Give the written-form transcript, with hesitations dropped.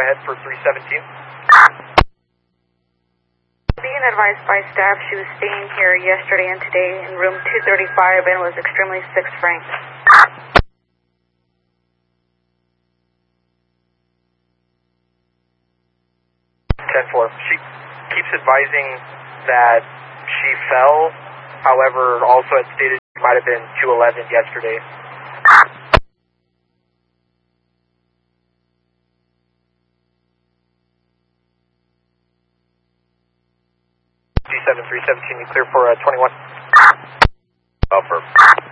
ahead for 317. Being advised by staff, she was staying here yesterday and today in room 235 and was extremely sick, Frank. 10-4. She keeps advising that she fell, however, also had stated she might have been 211 yesterday. G7317, you clear for 21. Over.